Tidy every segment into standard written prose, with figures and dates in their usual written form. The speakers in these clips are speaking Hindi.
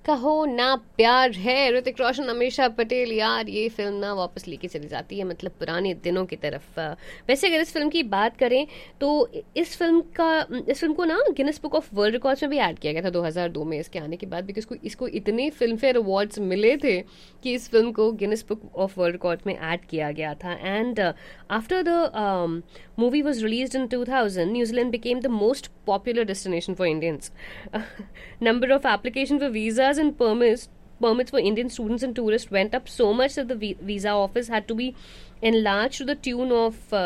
कहो ना प्यार है। ऋतिक रोशन, अमीषा पटेल, यार ये फिल्म ना वापस लेके चली जाती है, मतलब पुराने दिनों की तरफ। वैसे अगर इस फिल्म की बात करें तो इस फिल्म को ना Guinness book of world records में भी ऐड किया गया था 2002 में इसके आने के बाद, बिकॉज इसको इतने फिल्म फेयर अवार्ड्स मिले थे कि इस फिल्म को Guinness book of world records में ऐड किया गया था। And after the movie was released in 2000, New Zealand became the most popular destination for Indians. Number of applications for visas and permits for Indian students and tourists went up so much that the visa office had to be enlarged to the tune of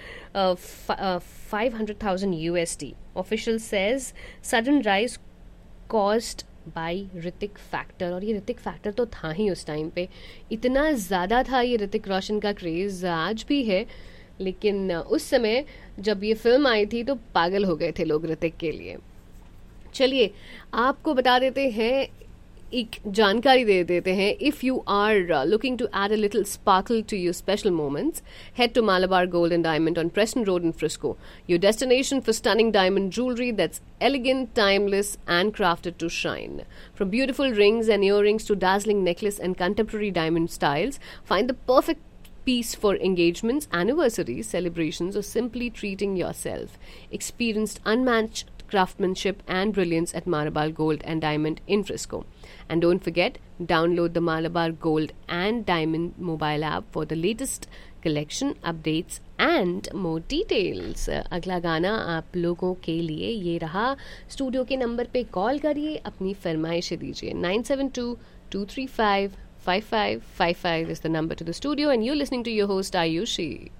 500,000 USD. Official says sudden rise caused by Hrithik factor. और ये ऋतिक फैक्टर तो था ही उस टाइम पे, इतना ज़्यादा था ये ऋतिक रोशन का क्रेज़, आज भी है, लेकिन उस समय जब ये फिल्म आई थी तो पागल हो गए थे लोग ऋतिक के लिए। चलिए आपको बता देते हैं, एक जानकारी दे देते हैं। If you are looking to add a little sparkle to your special moments, head to Malabar Gold and Diamond on Preston Road in Frisco, your destination for stunning diamond jewelry that's elegant, timeless and crafted to shine. From beautiful rings and earrings to dazzling necklace and contemporary diamond styles, find the perfect piece for engagements, anniversaries, celebrations, or simply treating yourself. Experienced unmatched craftsmanship and brilliance at Malabar Gold and Diamond in Frisco. And don't forget, download the Malabar Gold and Diamond mobile app for the latest collection updates and more details. अगला गाना आप लोगों के लिए ये रहा। स्टूडियो के नंबर पे कॉल करिए, अपनी फरमाइश दीजिए। 972-235-5555 is the number to the studio, and you're listening to your host Ayushi.